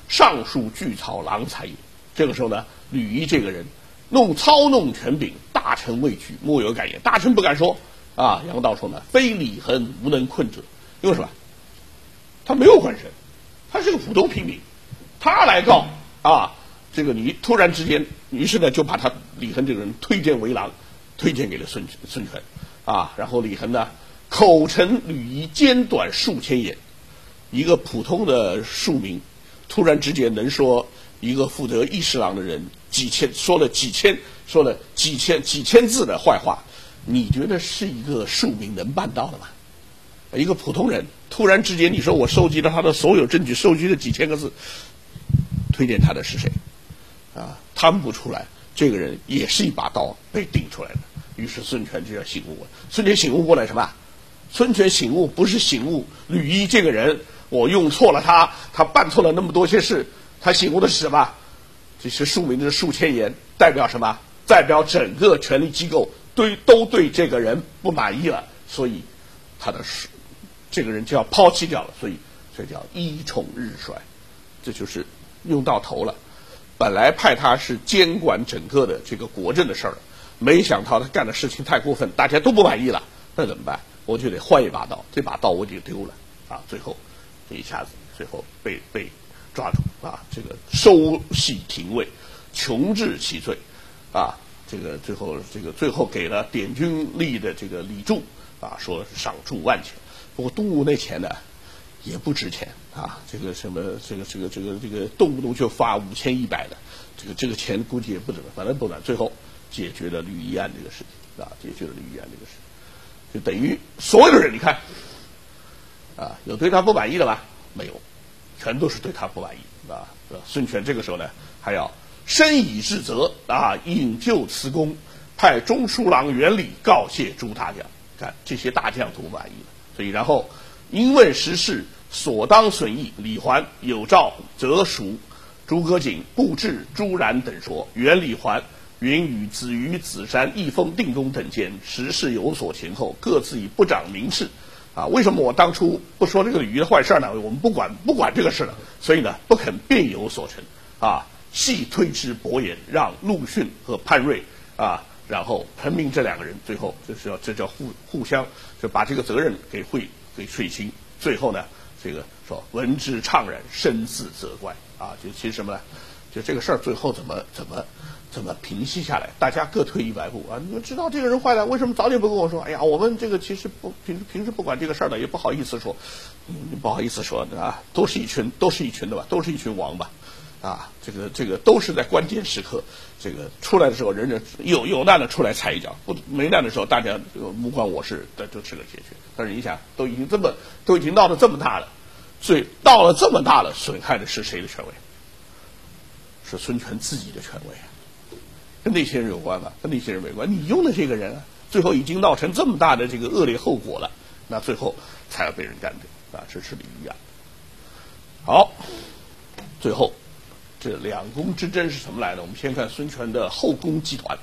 尚书巨曹郎才也。这个时候呢，吕夷这个人操弄权柄，大臣畏惧，莫有敢言。大臣不敢说啊。杨道说呢，非李恒无能困者，因为什么？他没有官身，他是个普通平民，他来告啊，这个你突然之间，于是呢就把他李恒这个人推荐为郎，推荐给了孙权啊。然后李恒呢口称吕夷间短数千言，一个普通的庶民，突然之间能说一个负责议事郎的人说了几千字的坏话，你觉得是一个庶民能办到的吗？一个普通人突然之间你说我收集了他的所有证据，收集了几千个字，推荐他的是谁啊？摊不出来，这个人也是一把刀被顶出来的。于是孙权就要醒悟了。孙权醒悟过来什么？孙权醒悟不是醒悟吕夷这个人我用错了他办错了那么多些事，他醒悟的是什么？这些庶民的数千言代表什么？代表整个权力机构都对这个人不满意了，所以这个人就要抛弃掉了，所以这叫一宠日衰，这就是用到头了。本来派他是监管整个的这个国政的事儿，没想到他干的事情太过分，大家都不满意了，那怎么办？我就得换一把刀，这把刀我就丢了啊！最后这一下子，最后被抓住啊！这个收系廷尉，穷治其罪啊！这个最后给了点军吏的这个李柱啊，说是赏助万钱。不过东吴那钱呢也不值钱啊，这个动不动就发5100的，这个钱估计也不值，反正不管，最后解决了吕夷案这个事情啊，解决了吕夷案这个事情，就等于所有的人你看啊，有对他不满意的吗？没有，全都是对他不满意啊。孙权这个时候呢还要深以至责啊，引咎辞公，派中书郎袁礼告谢诸大将，看这些大将都不满意了。所以然后因问时事，所当损益，李环有诏责属诸葛瑾、布置、朱然等说，袁礼环云与子瑜、子山、义丰、定公等间，时事有所前后，各自以不长名士啊。为什么我当初不说这个吕夷的坏事呢？我们不管这个事了，所以呢不肯辩有所成啊，系推之伯言，让陆逊和潘瑞啊，然后彭明这两个人最后这叫互相就把这个责任给说清。最后呢这个说闻之怅然，深自责怪啊。就其实什么呢？就这个事儿最后怎么平息下来？大家各退100步啊！你知道这个人坏了，为什么早点不跟我说？哎呀，我们这个其实平时不管这个事儿的，也不好意思说，不好意思说啊，都是一群的吧，都是一群王吧。啊，这个都是在关键时刻，这个出来的时候，人有难的出来踩一脚，没难的时候，大家无关我事，就吃个解决。但是你想，都已经闹得这么大了，所以到了这么大了，损害的是谁的权威？是孙权自己的权威啊，跟那些人有关吗？跟那些人没关。你用的这个人啊，最后已经闹成这么大的这个恶劣后果了，那最后才要被人干掉啊，这是李夷案。好，最后。这两宫之争是什么来的？我们先看孙权的后宫集团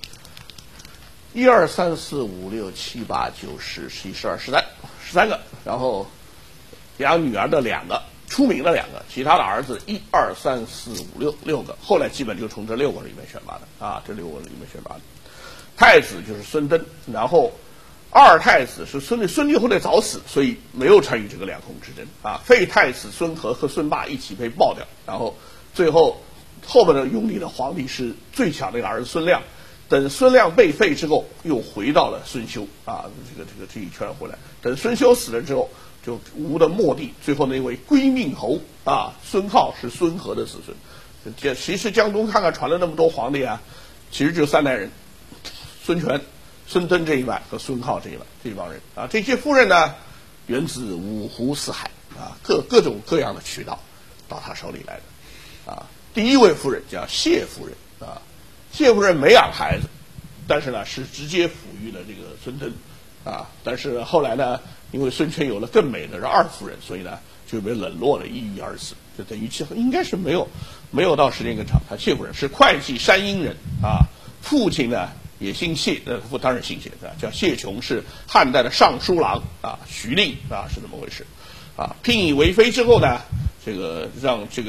，1、2、3、4、5、6、7、8、9、10、11、12、13个，然后养女儿的2个，出名的2个，其他的儿子1、2、3、4、5、6个，后来基本就从这6个里面选拔的啊，这6个里面选拔的。太子就是孙登，然后2太子是孙立后来早死，所以没有参与这个两宫之争啊。废太子孙和和孙霸一起被爆掉，然后最后面的拥立的皇帝是最小的一个儿子孙亮，等孙亮被废之后，又回到了孙休啊，这一圈回来。等孙休死了之后，就吴的末帝，最后那位归命侯啊，孙皓是孙和的子孙。其实江东看看传了那么多皇帝啊，其实就3代人：孙权、孙登这一脉和孙皓这一帮人啊。这些夫人呢，源自五湖四海啊，各种各样的渠道到他手里来的。啊，第一位夫人叫谢夫人啊，谢夫人没养孩子，但是呢是直接抚育了这个孙登啊，但是后来呢，因为孙权有了更美的2夫人，所以呢就被冷落了，抑郁而死，就等于应该是没有到时间更长。他谢夫人是会稽山阴人啊，父亲呢也姓谢，当然姓谢啊，叫谢琼，是汉代的尚书郎啊，徐令啊，是这么回事啊。聘以为妃之后呢，这个让这个